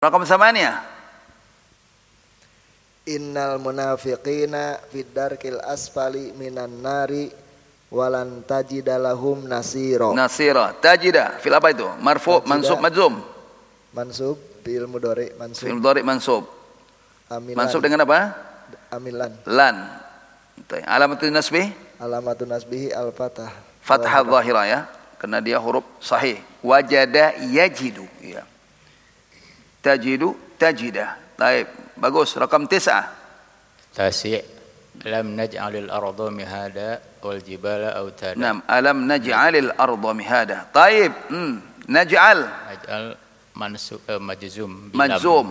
Raqam samania. Innal munafiqina fid darkil asfali minan nari walan tajida lahum nasira. Nasira. Tajida. Fil apa itu? Marfu, mansub, majzum. Mansub, fi'il mudhari mansub. Fi'il mudhari mansub. Amilan. Mansub dengan apa? Amilan. Lan. Alamatun nasbih? Alamatun nasbihi al-fathah. Fathah zahirah ya. Karena dia huruf sahih. Wajada yajidu. Ya. Tajidu, tajidah. Baik, bagus. Rakam 9. Tasi' alam naj'alil arda mihada wal jibala autada. Naam, alam naj'alil arda mihada. Baik. Naj'al. Naj'al mansub majzum. Majzum.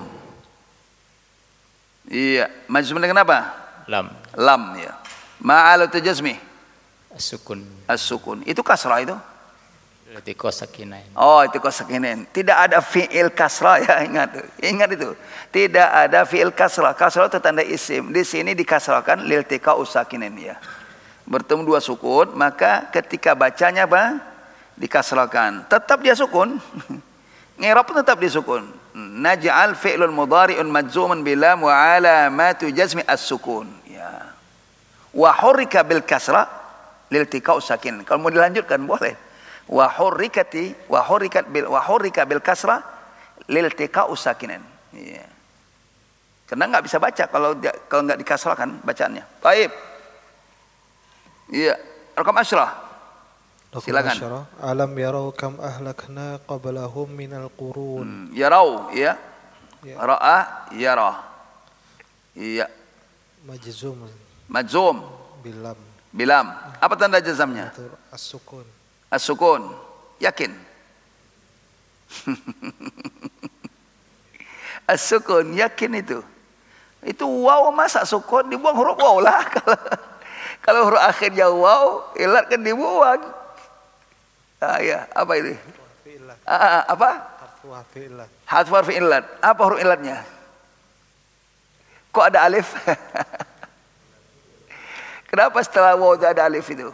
Iya, majzum dengan apa? Lam. Lam ya. Ma'al tajazmi. As-sukun. As-sukun. Itu kasrah itu. Iltiqa sakinain. Oh, itu sakinain. Tidak ada fi'il kasrah ya, ingat. Ingat itu. Tidak ada fi'il kasrah. Kasrah itu tanda isim. Di sini dikasrahkan liltiqa usakinain ya. Bertemu dua sukun, maka ketika bacanya apa? Dikasrahkan. Tetap dia sukun. Ngirab pun tetap disukun. Naj'al fi'lun mudhari'un majzuman bilam wa alamatu jazmi as-sukun. Ya. Wa hurrika bil kasrah liltiqa usakin. Kalau mau dilanjutkan boleh. Wa hurrika bil kasrah liltiqa usakinan. Iya. Karena enggak bisa baca kalau enggak dikasrahkan bacaannya. Baik. Iya, rakam 10. Silakan. Alam yarau kam ahlakna qablahum minal qurun. Yarau ya. Ra'a yara. Iya. Majzum. Bilam. Apa tanda jazamnya? As-sukun. As-sukun. Yakin? As-sukun, yakin itu. Itu waw, masa sukun dibuang huruf waw lah. Kalau huruf akhirnya waw, ilat kan dibuang. Ya, apa ini? Apa? Harfu harfi ilat. Apa huruf ilatnya? Kok ada alif? Kenapa setelah waw ada alif itu?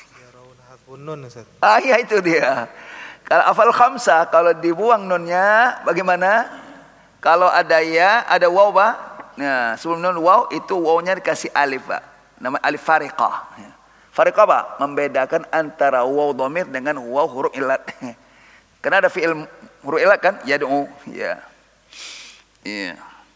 Ya itu dia. Kalau afal khamsah, kalau dibuang nunnya bagaimana? Kalau ada ya, ada waw Pak. Nah, sebelum nun waw itu wawnya dikasih alif Pak. Nama alif fariqah. Fariqah Pak, membedakan antara waw dhamir dengan waw huruf ilat. Karena ada fi'il huruf ilat kan? Yad'u. Ya. Iya.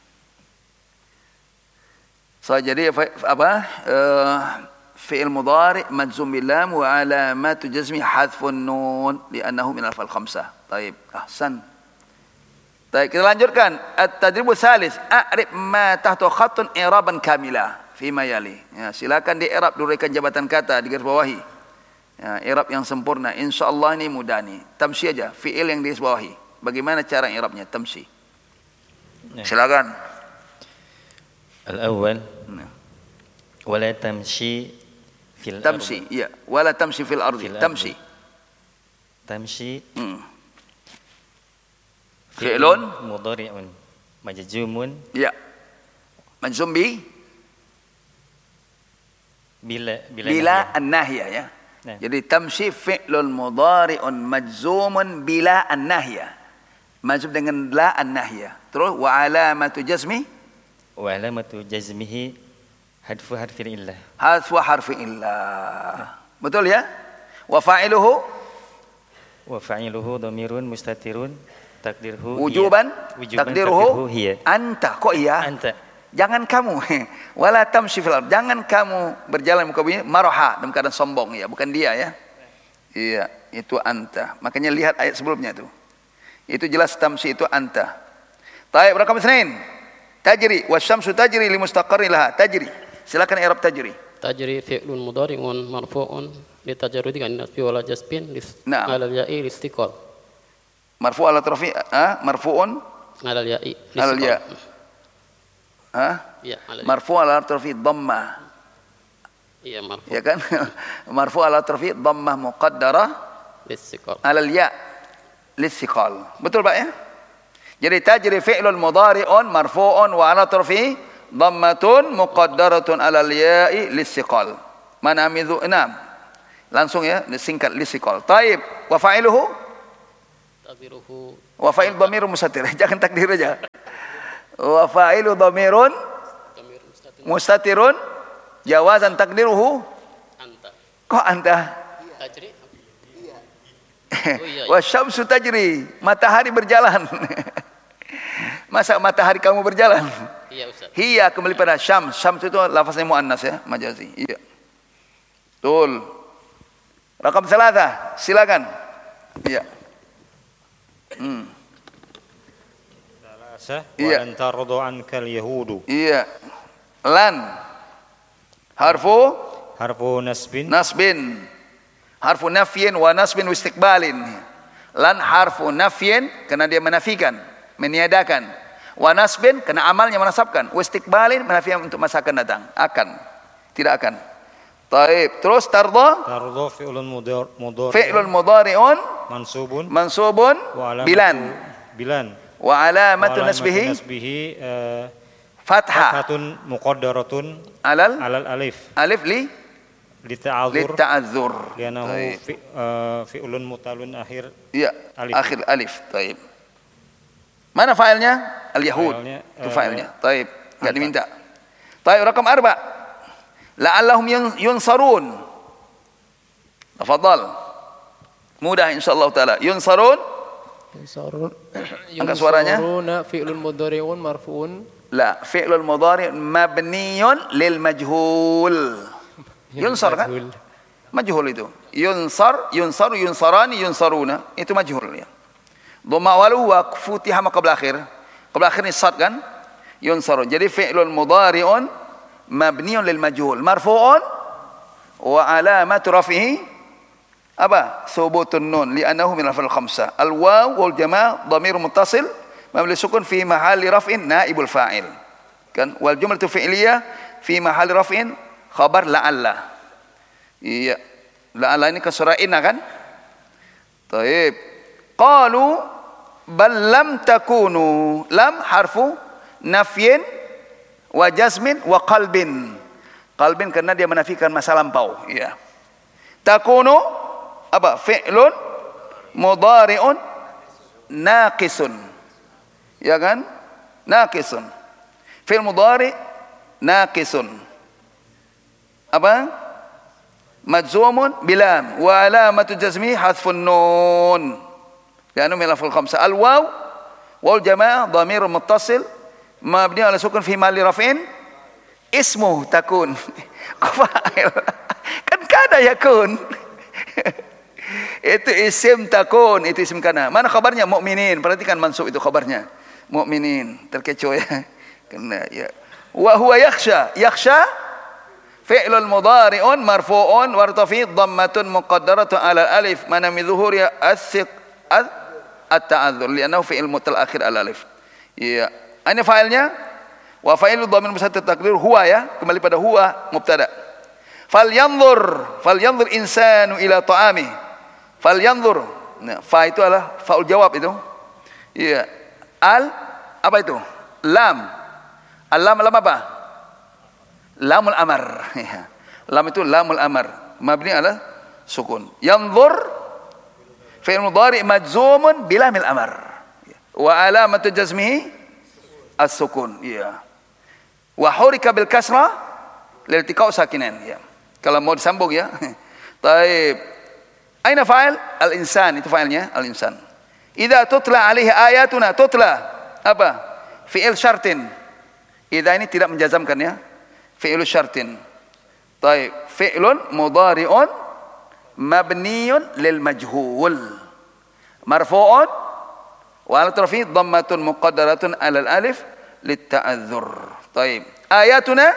So jadi apa? Fi'il mudhari' majzum bil lam wa alamatu jazmi hadfun nun li'annahu min al-af'al khamsah. Baik, ahsan. Baik, kita lanjutkan. At-tadribu tsalis, a'rib ma tahta khattun i'raban kamila fi ma yali. Ya, silakan di-i'rab durikan jabatan kata di garis bawahi. Ya, i'rab yang sempurna. Insyaallah ini mudah nih. Tamshi aja, fi'il yang di garis bawahi. Bagaimana cara i'rabnya? Tamshi. Silakan. Al-awwal. Wala tamshi fil tamshi, iya. Wala tamshi fil ardi. Tamshi. Tamshi. Fi'lun mudhari'un majzumun. Ya. Majzum bila an-nahiyah ya. Nah. Jadi tamshi fi'lun mudhari'un majzumun bila an-nahiyah. Majzum dengan la an-nahiyah. Terus wa alamatu jazmi? Wa alamatu jazmihi hadfu harfi illah. Hadfu harfi illah. Betul ya? Wa fa'iluhu? Wa fa'iluhu dhamirun mustatirun takdirhu wujuban takdiruhu hiya. Anta. Kok iya? Anta. Jangan kamu. Wala tamshi fil ard. Jangan kamu berjalan muka bumi maraha dalam keadaan sombong ya, bukan dia ya. Iya, itu anta. Makanya lihat ayat sebelumnya itu. Itu jelas tamshi itu anta. Baik, rakam 2. Tajri wasyamsu tajri li mustaqarrin laha. Tajri. Silakan i'rab tajri. Tajri fi'lun mudhari'un marfu'un li tajarrudi kan nasbi wala jasbin ala al-ya'i listiqal. Marfu' ala tarfi marfu'un ala al-ya'i ala al-ya. Ya, ala marfu' ala tarfi dhamma. Iya, marfu'. Ya kan? Marfu' ala tarfi dhammah muqaddara listiqal. Ala al-ya listiqal. Betul Pak ya? Jadi tajri fi'lun mudhari'un marfu'un wa ala tarfi dhammatun muqaddaratun 'alal ya'i listiqal. Mana amidhu enam. Langsung ya, singkat listiqal. Taib wa fa'iluhu? Takdiruhu Wa fa'il dhamirun mustatir. Jangan takdir aja. Wa fa'ilu dhamirun mustatirun jawazan takdiruhu anta. Kok anta? Tajri. Wa syamsu tajri, matahari berjalan. Masa matahari kamu berjalan? Iya Ustaz. Hiya kembali pada syams. Syams itu lafaznya muannas ya, majazi. Iya. Betul. Rakam 3, silakan. Iya. Iya. Wa tardu ankal yahudu. Iya. Lan harfu nasbin. Harfu nafyin wa nasbin wa istiqbalin. Lan harfu nafyin karena dia menafikan, meniadakan. Wa nasbin karena amalnya menasabkan. Wa istiqbalin menafikan untuk masa akan datang. Akan. Tidak akan. Taib. Terus tarda fi'lun mudhari'un mansubun bilan. Wa alamatu nasbihi fathatun muqaddaratun alal alif li ta'adzur li'annahu طيب. fi'lun mutalun akhir iya alif. akhir alif. Taib. Mana failnya? Al-Yahud. Itu failnya. Taib. Enggak diminta. Taib. Rakam 4. La'allahum yunsarun. Tafadhal. Mudah insyaallah taala. Yunsarun. Angkat suaranya. Yunsaruna fi'lun mudhari'un marfu'un. La, fi'lul mudhari' mabniyun lil majhul. Yunsar kan? Majhul itu. Yunsaru, yunsarani, yunsaruna. Itu majhul ya. Dhamma walu wa futiha ma qabla akhir. Qabla akhir ni sad kan? Yunsaru. Jadi fi'lul mudhari'un mabniyun lil majhul. Marfu'un wa alamatu raf'ihi apa? Thubutun nun li'annahu min al-af'al khamsah. Al-waw wal jama' dhamir muttasil mabni sukun fi mahalli raf'in naibul fa'il. Kan? Wal jumlatu fi'liyah fi mahalli raf'in khabar la'alla. Iya. La'alla ini kan surah inna kan? Taib. Qalu bal lam takunu. Lam harfu nafyin wa jazmin wa qalbin. Qalbin karena dia menafikan masa lampau. Iya. Takunu apa? Fi'lun mudhari'un naqisun. Ya kan? Naqisun. Fi'l mudhari' naqisun. Apa? Majzumun bilam wa alamatu jazmi hadfun nun. Li'annahu min al-af'al khamsah. Al-waw wal jamaah dhamir muttasil mabni ala sukun fi mahalli raf'in ismu takun. Fa'il. Kan kada yakun. Itu isim takun, itu isim kana. Mana khabarnya? Mukminin. Perhatikan mansub itu khabarnya. Mukminin. Terkecoh ya. Kena ya. Wa huwa yakhsha. Yakhsha fi'lul mudhari'un marfu'un wartafi dhammatun muqaddaratun 'ala alif mana min dhuhuri at-ta'adzur li'annahu fi'il mutal akhir al alif. Ya. Ini failnya wa fa'ilu dhamir mustatir taqdir huwa ya, kembali pada huwa mubtada. Falyanzur insanu ila ta'ami. Falyanzur. Nah, fa itu adalah faul jawab itu. Iya. Apa itu? Lam. Lam apa? Lamul amar. Lam itu lamul amar. Mabni ala sukun. Yanzur fi'il mudhari' majzumun bilamil amar. Wa alamatu jazmihi as-sukun. Iya. Wa hurika bil kasra liltiqa'u sakinain. Ya. Kalau mau disambung ya. Taib. Aina fa'il? Al-insan. Itu fa'ilnya al-insan. Idza tutla alaihi ayatuna tutla apa? Fi'il syartin. Idza ini tidak menjazamkan ya. Fi'il syartin. Taib. Fi'lun mudhari'un mabniyun lil majhul. Marfu'un wa alat rafi dhammatun muqaddaratun 'alal alif litta'adzur. Taib. Ayatuna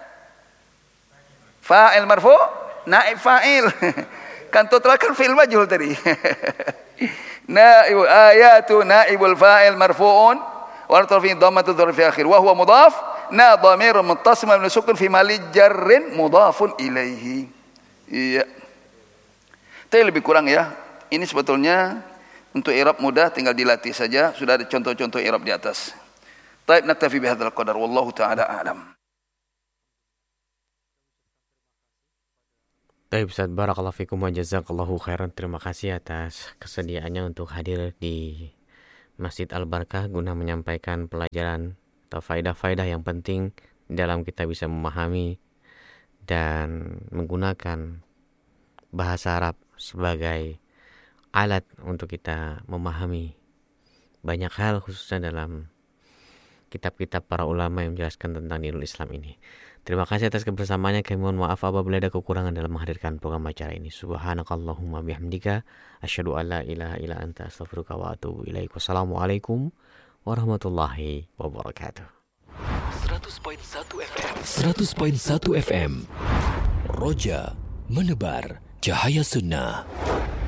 fa'il marfu' naib fa'il. Kan tutla kan fi'il majhul tadi. Naibu ayatu naibul fa'il marfu'un wa rafi dhammatu dzarf fi akhir wa huwa mudhaf na dhamirun muttasil min sukun fi mali jarrin mudhafun ilaihi. Iya. Tapi lebih kurang ya. Ini sebetulnya untuk i'rab mudah tinggal dilatih saja, sudah ada contoh-contoh i'rab di atas. Taib naktafi bihadzal qadar wallahu taala a'lam. Baik Ustaz, barakallahu fikum wa jazakallahu khairan. Terima kasih atas kesediaannya untuk hadir di Masjid Al-Barkah guna menyampaikan pelajaran atau faedah-faedah yang penting dalam kita bisa memahami dan menggunakan bahasa Arab sebagai alat untuk kita memahami banyak hal, khususnya dalam kitab-kitab para ulama yang menjelaskan tentang dinul Islam ini. Terima kasih atas kebersamaannya. Kami mohon maaf apabila ada kekurangan dalam menghadirkan program acara ini. Subhanakallahumma bihamdika asyhadu an la ilaha illa anta astaghfiruka wa atubu ilaik. Wassalamualaikum warahmatullahi wabarakatuh. 100.1 FM Roja menebar cahaya sunnah.